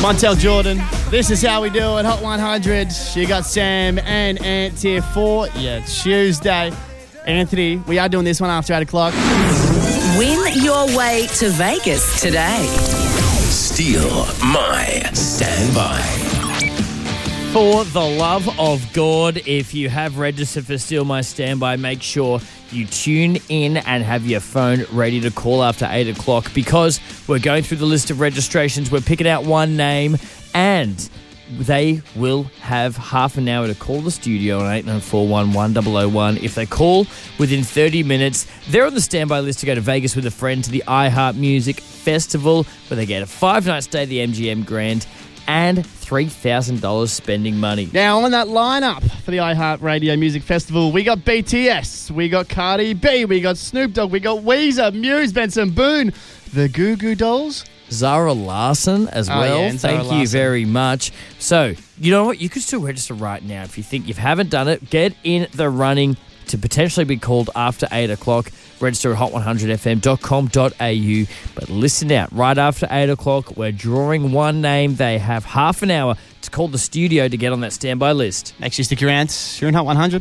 Montel Jordan. This is how we do it. Hot 100. You got Sam and Ant here for Tuesday. Anthony, we are doing this one after 8 o'clock. Win your way to Vegas today. Steal my standby. For the love of God, if you have registered for Steal My Standby, make sure you tune in and have your phone ready to call after 8 o'clock because we're going through the list of registrations. We're picking out one name and they will have half an hour to call the studio on 8941-1001. If they call within 30 minutes, they're on the standby list to go to Vegas with a friend to the iHeart Music Festival where they get a 5-night stay at the MGM Grand and $3,000 spending money. Now, on that lineup for the iHeart Radio Music Festival, we got BTS, we got Cardi B, we got Snoop Dogg, we got Weezer, Muse, Benson Boone, the Goo Goo Dolls. Zara Larson as well. Yeah, Thank you very much. So, you know what? You can still register right now. If you think you haven't done it, get in the running to potentially be called after 8 o'clock. Register at hot100fm.com.au. But listen out, right after 8 o'clock, we're drawing one name. They have half an hour to call the studio to get on that standby list. Make sure you stick your ants. You're in Hot 100.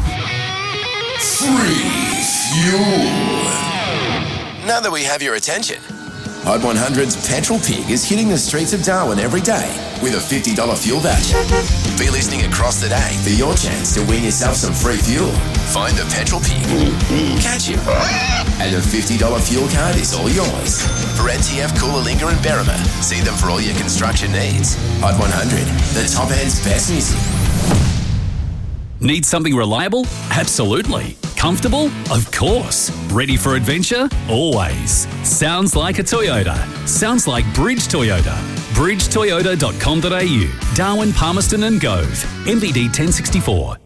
Free fuel. Now that we have your attention, Hot 100's Petrol Pig is hitting the streets of Darwin every day with a $50 fuel voucher. Be listening across the day for your chance to win yourself some free fuel. Find the Petrol Pig, catch him, and the $50 fuel card is all yours. For NTF, Coolalingga and Berrima, see them for all your construction needs. Hot 100, the top end's best music. Need something reliable? Absolutely. Comfortable? Of course. Ready for adventure? Always. Sounds like a Toyota. Sounds like Bridge Toyota. bridgetoyota.com.au. Darwin, Palmerston and Gove. MVD 1064.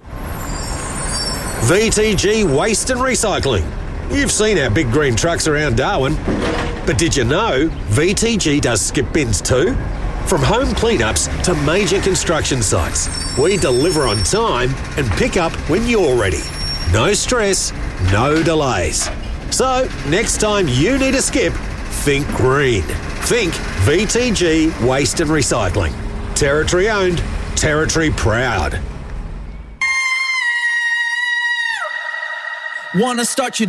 VTG Waste and Recycling. You've seen our big green trucks around Darwin. But did you know VTG does skip bins too? From home cleanups to major construction sites, we deliver on time and pick up when you're ready. No stress, no delays. So, next time you need a skip, think green. Think VTG Waste and Recycling. Territory owned, territory proud. Wanna start your